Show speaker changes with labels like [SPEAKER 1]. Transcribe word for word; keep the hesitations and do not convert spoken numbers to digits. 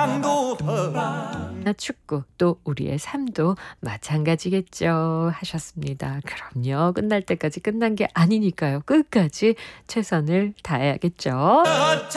[SPEAKER 1] 사랑도
[SPEAKER 2] 축구 또 우리의 삶도 마찬가지겠죠 하셨습니다. 그럼요. 끝날 때까지 끝난 게 아니니까요. 끝까지 최선을 다해야겠죠.